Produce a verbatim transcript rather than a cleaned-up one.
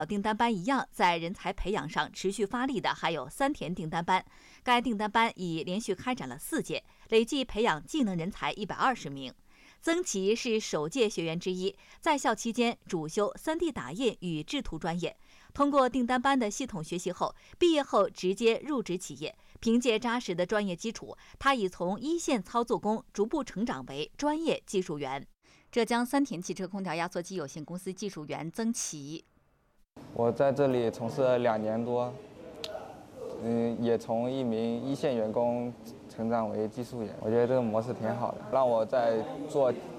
订单班一样，在人才培养上持续发力的还有三田订单班。该订单班已连续开展了四届，累计培养技能人才一百二十名。曾琦是首届学员之一，在校期间主修 三 D 打印与制图专业。通过订单班的系统学习后，毕业后直接入职企业。凭借扎实的专业基础，他已从一线操作工逐步成长为专业技术员。浙江三田汽车空调压缩机有限公司技术员曾琦。 我在这里从事了两年多，嗯，也从一名一线员工成长为技术员。我觉得这个模式挺好的，让我在做